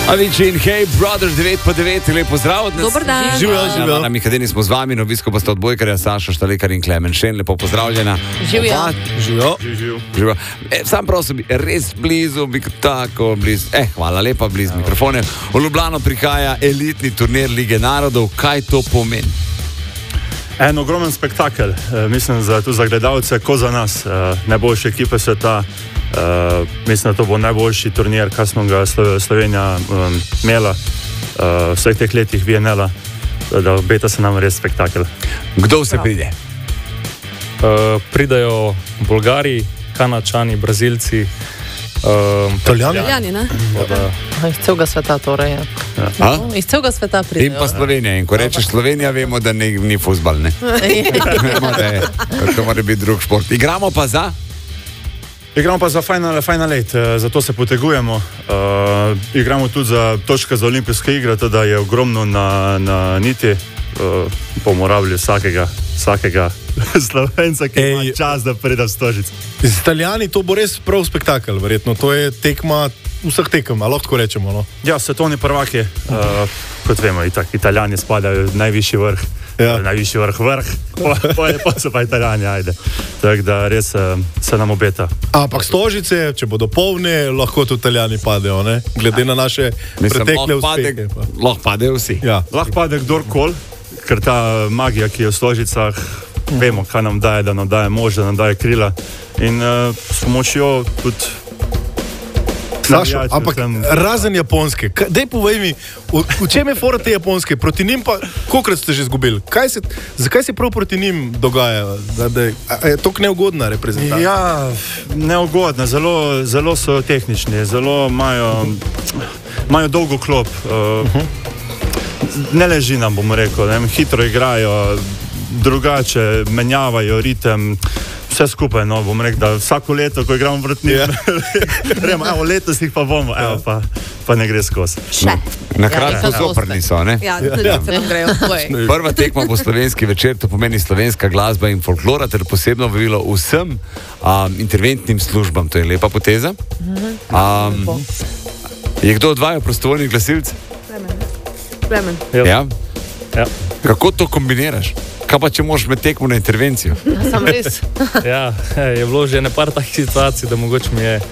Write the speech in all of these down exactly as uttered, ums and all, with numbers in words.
Avicii in Hey Brother devet po devet, lepo zdrav. Dober dan. Živijo, živijo. Na Mikadeni smo z vami, na obisku pa sta odbojkarja Sašo Štalekar in Klemen Šen, lepo pozdravljena. Živijo. Živijo. Živijo. E, sam prosim, res blizu, bi tako blizu. Eh, hvala lepa, blizu mikrofone. V Ljubljano prihaja elitni turnir Lige narodov. Kaj to pomeni? En ogromen spektakel, e, mislim, za, tu za gledalce, ko za nas. E, najboljše ekipe sveta. Uh, mislim, da to bo najboljši turnir, kar smo ga Slovenija um, imela uh, vseh teh letih V N L-a, da obeta se nam res spektakel. Kdo vse pride? Uh, pridajo Bolgari, Kanačani, Brazilci, uh, Italijani. Italijani, ne? Da, Iz celega sveta torej je. A? Iz celega sveta pridejo. In pa Slovenija. In ko rečeš Slovenija, vemo, da ni, ni fuzbal, ne? Vemo, da je, to mora biti drug šport. Igramo pa za? Igramo pa za Final, final Eight, zato se potegujemo. Uh, igramo tudi za točke za olimpijske igre, da je ogromno na, na niti. Uh, bomo rabili vsakega, vsakega Slovenca, ki Ej. ima čas, da pride v Stožice. Z Italijani to bo res prav spektakel, verjetno. To je tekma vseh tekem, ali lahko rečemo. No? Ja, svetovni prvaki, uh, kot vemo, itak, Italijani spadajo v najvišji vrh. Ja. Najvišji vrh, vrh, pa, pa so pa Italijani, ajde. Tako da res uh, se nam obeta. Ampak Stožice, če bodo polne, lahko tudi Italijani padejo, ne? Glede na naše Mislim, pretekle lahko pade, uspehe. lahko padejo vsi. Ja. Lahko pade kdorkoli, ker ta magija, ki je v Stožicah, vemo, kaj nam daje, da nam daje mož, da nam daje krila. In uh, s pomočjo tudi Sašo, ampak razen Japonske, kaj, dej povej mi, v, v čem je fora te Japonske? Proti njim pa, kolikrat ste že izgubili? Kaj se, zakaj se prav proti njim dogaja? Da, da, a je to neugodna reprezentacija? Ja, neugodna, zelo, zelo so tehnični, zelo imajo, imajo dolgo klop. Uh, uh-huh. Ne leži nam, bomo rekel, ne, hitro igrajo, drugače menjavajo ritem. Vse skupaj, no, bom rekel, da vsako leto, ko igramo proti njim, gremo, evo, letos jih pa bomo, evo, pa, pa ne gre skozi. Še. Na kratko ja, zoprni so, ne? Ja, ja. Se nam grejo. Prva tekma bo slovenski večer, to pomeni slovenska glasba in folklora, ter posebno vabilo vsem um, interventnim službam. To je lepa poteza. Um, je kdo od vaju prostovoljnih glasilc? Klemen. Ja? Ja. Kako to kombiniraš? Kaj pa, če moraš med tekmo na intervencijo? Sam res. ja, je bilo že nepar takih situacij, da mogoče mi je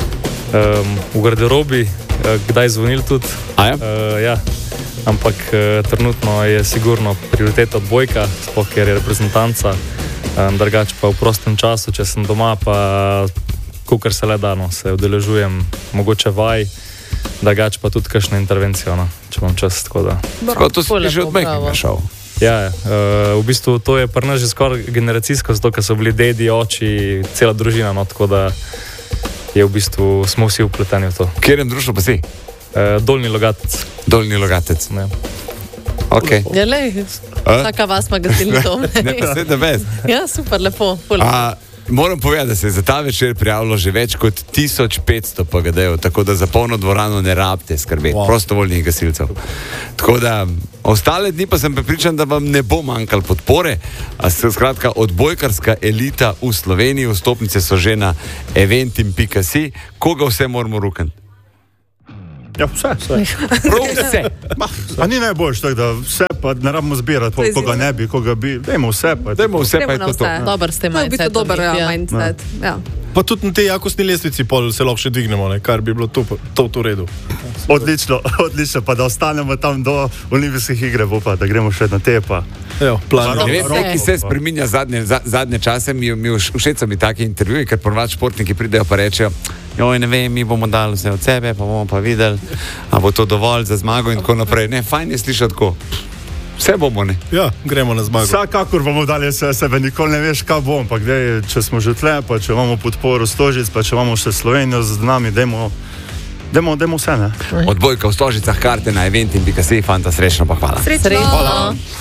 um, v garderobi uh, kdaj zvonil tudi. A ja? Uh, ja. Ampak uh, trenutno je sigurno prioriteta odbojka, sploh ker je reprezentanca. Um, drugače pa v prostem času, če sem doma, pa kakor se le dano, se udeležujem mogoče vaj, drugače pa tudi kakšno intervencijo, no, če imam čas, tako da. Tako, to si že od mehkega šel. Ja, uh, v bistvu to je pri nas že skoraj generacijsko, zato ker so bili dedi, oči, cela družina, no, tako da je v bistvu, smo vsi upleteni v to. Kjerem društvo pa si? Uh, Dolni Logatec. Dolni Logatec. Ne. Ok. Ja, lej, taka vas ima gasilnito. Ne, pa sedem vez. Ja, super, lepo. A, moram povedati, da se je za ta večer prijavilo že več kot tisoč petsto P G D-jev, tako da za polno dvorano ne rabite skrbeti, wow. Prostovoljnih gasilcev. Tako da, ostale dni pa sem prepričan, da vam ne bo manjkalo podpore. A skratka, odbojkarska elita v Sloveniji, vstopnice so že na eventim pika si. Koga vse moramo rukati? Ja, vse, vse. Prav vse. A ni najboljš, tako da vse pa ne rabimo zbirati, po, koga ne bi, koga bi. Dajmo vse pa. Dajmo vse pa je to to. Dobar ste To je v bistvu mindset. dober ja, mindset. Ja. Pa tudi na tej jakostni lestvici pol se lahko še dvignemo, ne? Kar bi bilo to, to v redu. Odlično, odlično, pa da ostanemo tam do olimpijskih igre, bo pa, da gremo še na te pa. Evo, plan. Zaro- Ne vem, Roko neki se pa. spreminja zadnje, za, zadnje čase, mi, mi všeč so mi taki intervjuji, ker ponovadi športniki pridejo pa rečejo, joj, ne vem, mi bomo dali vse od sebe, pa bomo pa videli, a bo to dovolj za zmago in tako naprej. Ne, fajn je slišati tako. Vse bomo, ne? Ja, gremo na zmago. Vsakakor bomo dali vse sebe, nikoli ne veš, kaj bom, pa gdje, če smo že tle, pa če imamo podporo Stožic, pa če imamo še Slovenijo z nami, dajmo, dajmo, dajmo vse, ne? Odbojka v Stožicah, karte na eventim pika si, fanta, srečno pa hvala. Srečno. Srečno.